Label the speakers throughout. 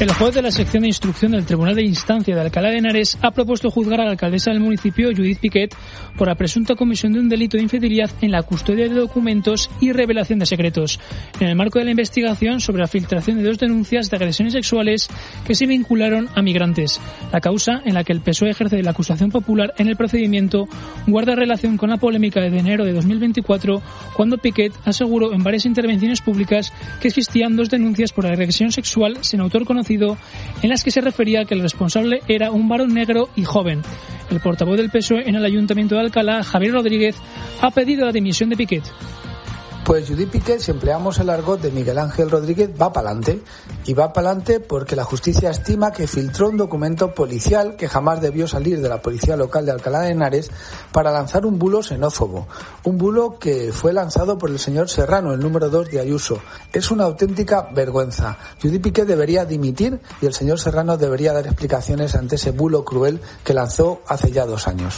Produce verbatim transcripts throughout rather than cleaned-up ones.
Speaker 1: El juez de la sección de instrucción del Tribunal de Instancia de Alcalá de Henares ha propuesto juzgar a la alcaldesa del municipio, Judith Piquet, por la presunta comisión de un delito de infidelidad en la custodia de documentos y revelación de secretos, en el marco de la investigación sobre la filtración de dos denuncias de agresiones sexuales que se vincularon a migrantes. La causa, en la que el P S O E ejerce la acusación popular en el procedimiento, guarda relación con la polémica de enero de dos mil veinticuatro, cuando Piquet aseguró en varias intervenciones públicas que existían dos denuncias por agresión sexual sin autor conocido, en las que se refería que el responsable era un varón negro y joven. El portavoz del P S O E en el Ayuntamiento de Alcalá, Javier Rodríguez, ha pedido la dimisión de Piquet.
Speaker 2: Pues Judith Piquet, si empleamos el argot de Miguel Ángel Rodríguez, va para adelante. Y va para adelante porque la justicia estima que filtró un documento policial que jamás debió salir de la policía local de Alcalá de Henares para lanzar un bulo xenófobo. Un bulo que fue lanzado por el señor Serrano, el número dos de Ayuso. Es una auténtica vergüenza. Judith Piquet debería dimitir y el señor Serrano debería dar explicaciones ante ese bulo cruel que lanzó hace ya dos años.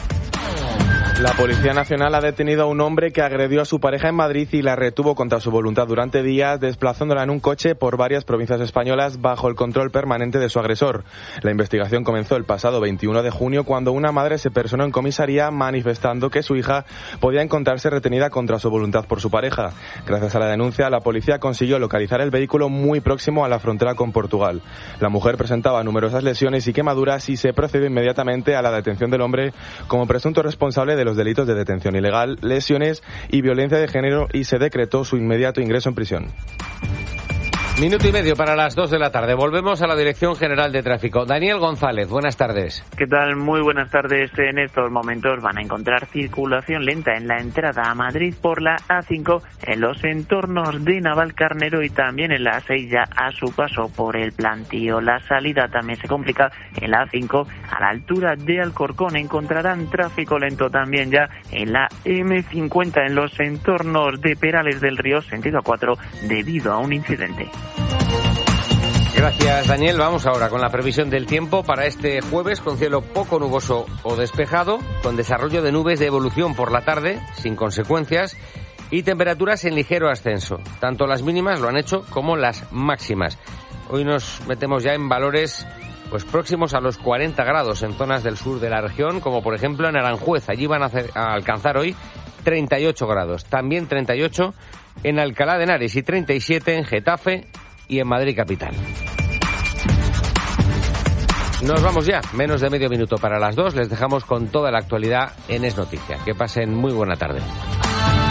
Speaker 3: La Policía Nacional ha detenido a un hombre que agredió a su pareja en Madrid y la retuvo contra su voluntad durante días, desplazándola en un coche por varias provincias españolas bajo el control permanente de su agresor. La investigación comenzó el pasado veintiuno de junio cuando una madre se personó en comisaría manifestando que su hija podía encontrarse retenida contra su voluntad por su pareja. Gracias a la denuncia, la policía consiguió localizar el vehículo muy próximo a la frontera con Portugal. La mujer presentaba numerosas lesiones y quemaduras y se procedió inmediatamente a la detención del hombre como presunto responsable de los delitos de detención ilegal, lesiones y violencia de género, y se decretó su inmediato ingreso en prisión.
Speaker 4: Minuto y medio para las dos de la tarde. Volvemos a la Dirección General de Tráfico. Daniel González, buenas tardes.
Speaker 5: ¿Qué tal? Muy buenas tardes. En estos momentos van a encontrar circulación lenta en la entrada a Madrid por la A cinco, en los entornos de Navalcarnero y también en la A seis ya a su paso por el Plantío. La salida también se complica en la A cinco a la altura de Alcorcón. Encontrarán tráfico lento también ya en la eme cincuenta en los entornos de Perales del Río, sentido A cuatro, debido a un incidente.
Speaker 4: Gracias, Daniel. Vamos ahora con la previsión del tiempo para este jueves, con cielo poco nuboso o despejado, con desarrollo de nubes de evolución por la tarde, sin consecuencias, y temperaturas en ligero ascenso. Tanto las mínimas lo han hecho como las máximas. Hoy nos metemos ya en valores pues próximos a los cuarenta grados en zonas del sur de la región, como por ejemplo en Aranjuez. Allí van a, hacer, a alcanzar hoy treinta y ocho grados. También treinta y ocho en Alcalá de Henares y treinta y siete en Getafe y en Madrid capital. Nos vamos ya, menos de medio minuto para las dos. Les dejamos con toda la actualidad en Es Noticia. Que pasen muy buena tarde.